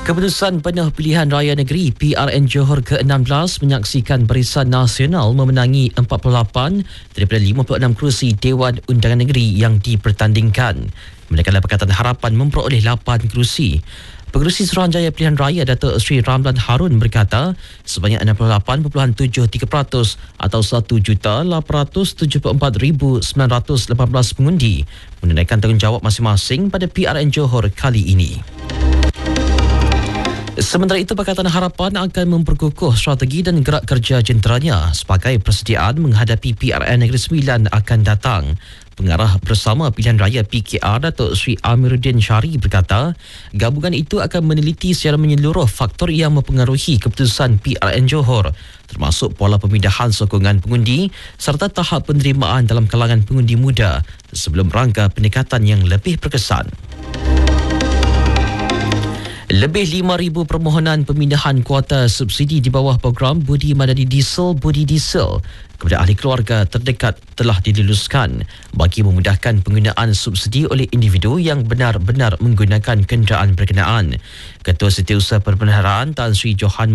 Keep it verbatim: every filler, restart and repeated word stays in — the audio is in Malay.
Keputusan Penuh Pilihan Raya Negeri P R N Johor ke enam belas menyaksikan Barisan Nasional memenangi empat puluh lapan daripada lima puluh enam kerusi Dewan Undangan Negeri yang dipertandingkan. Manakala Pakatan Harapan memperoleh lapan kerusi. Pengerusi Suruhanjaya Pilihan Raya Datuk Seri Ramlan Harun berkata sebanyak enam puluh lapan perpuluhan tujuh tiga peratus atau satu juta lapan ratus tujuh puluh empat ribu sembilan ratus lapan belas pengundi menunaikan tanggungjawab masing-masing pada P R N Johor kali ini. Sementara itu, Pakatan Harapan akan memperkukuh strategi dan gerak kerja jenteranya sebagai persediaan menghadapi P R N Negeri Sembilan akan datang. Pengarah Bersama Pilihan Raya P K R Datuk Seri Amiruddin Syari berkata, gabungan itu akan meneliti secara menyeluruh faktor yang mempengaruhi keputusan P R N Johor, termasuk pola pemindahan sokongan pengundi serta tahap penerimaan dalam kalangan pengundi muda sebelum rangka pendekatan yang lebih berkesan. Lebih lima ribu permohonan pemindahan kuota subsidi di bawah program Budi Madani Diesel Budi Diesel kepada ahli keluarga terdekat telah diluluskan bagi memudahkan penggunaan subsidi oleh individu yang benar-benar menggunakan kenderaan berkenaan. Ketua Setiausaha Perbendaharaan Tan Sri Johan